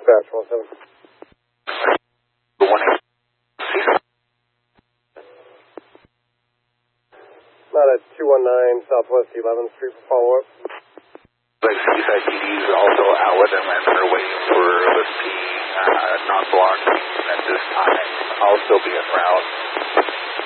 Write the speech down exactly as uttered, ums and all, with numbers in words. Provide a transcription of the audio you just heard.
Dispatch one seven. one eight. Not at two one nine Southwest eleventh Street for follow-up. Like Seaside P D is also out with them and they're waiting for the uh, non-block at this time. I'll still be en route.